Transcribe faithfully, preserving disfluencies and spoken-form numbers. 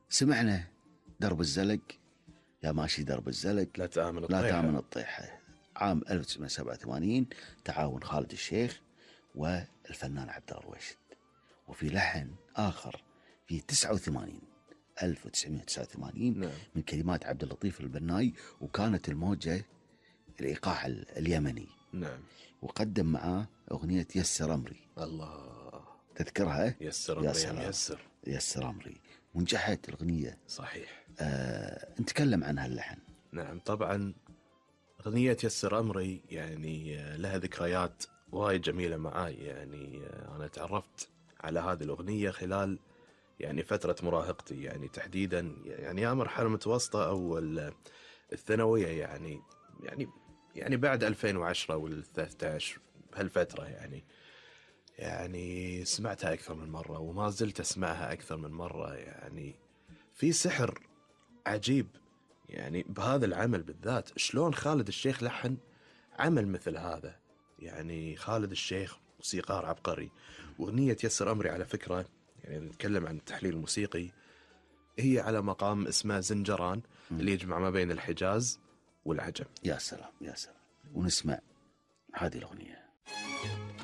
سمعنا درب الزلق، يا ماشي درب الزلق لا تآمن لا الطيحة. تآمن الطيحة. عام ألف وتسعمائة وسبعة وثمانين تعاون خالد الشيخ والفنان عبد الله الرويشد. وفي لحن آخر في تسعة وثمانين ألف وتسعمائة وتسعة وثمانين نعم. من كلمات عبد اللطيف البناي، وكانت الموجة الإيقاع اليمني. نعم. وقدم معاه أغنية يسر أمري. الله، تذكرها؟ يسر أمري يا يسر يسر أمري، ونجحت الأغنية. صحيح. آه، نتكلم عن هاللحن. نعم طبعا، أغنية يسر أمري يعني لها ذكريات وايد جميلة معاي. يعني أنا تعرفت على هذه الأغنية خلال يعني فترة مراهقتي، يعني تحديدا يعني يا مرحلة متوسطة أو الثانوية، يعني يعني يعني بعد ألفين وعشرة والثلاثة عشر بهالفترة. يعني يعني سمعتها أكثر من مرة وما زلت أسمعها أكثر من مرة. يعني في سحر عجيب يعني بهذا العمل بالذات. شلون خالد الشيخ لحن عمل مثل هذا؟ يعني خالد الشيخ موسيقار عبقري. وأغنية يسر أمري على فكرة، يعني نتكلم عن التحليل الموسيقي، هي على مقام اسمه زنجران اللي يجمع ما بين الحجاز والعجم. يا سلام يا سلام. ونسمع هذه الأغنية.